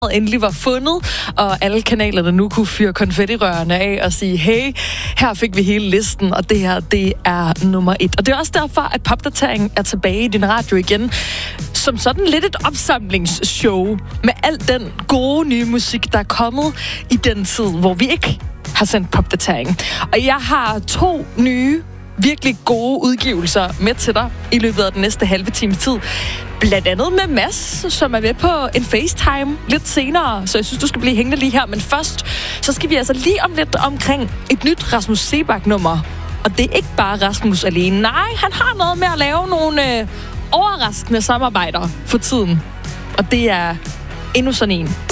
endelig var fundet, og alle kanalerne nu kunne fyre konfettirørene af og sige, hey, her fik vi hele listen, og det her, det er nummer 1. Og det er også derfor, at Popdatering er tilbage i din radio igen, som sådan lidt et opsamlingsshow med al den gode nye musik, der er kommet i den tid, hvor vi ikke har sendt Popdatering. Og jeg har 2 nye, virkelig gode udgivelser med til dig i løbet af den næste halve time tid. Blandt andet med Mads, som er med på en FaceTime lidt senere, så jeg synes, du skal blive hængende lige her. Men først, så skal vi altså lige om lidt omkring et nyt Rasmus Seebach-nummer. Og det er ikke bare Rasmus alene. Nej, han har noget med at lave nogle overraskende samarbejder for tiden. Og det er endnu sådan en.